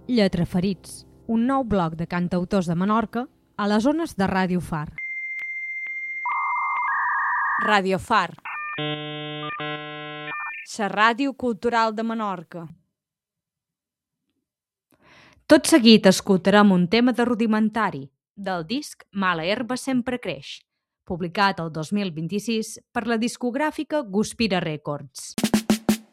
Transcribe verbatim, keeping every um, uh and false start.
Lletraferits, un nou bloc de cantautors de Menorca a les ones de Ràdio Far. Ràdio Far, la ràdio cultural de Menorca. Tot seguit escoltarem un tema de Rudimentari, del disc Mala herba sempre creix, publicat el dos mil vint-i-sis per la discogràfica Guspira Records.